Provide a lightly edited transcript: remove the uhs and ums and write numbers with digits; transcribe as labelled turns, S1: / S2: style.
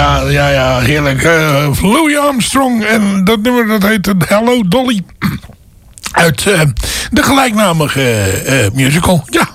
S1: Ja, heerlijk. Louis Armstrong en dat nummer dat heet Hello Dolly. Uit de gelijknamige musical. Ja,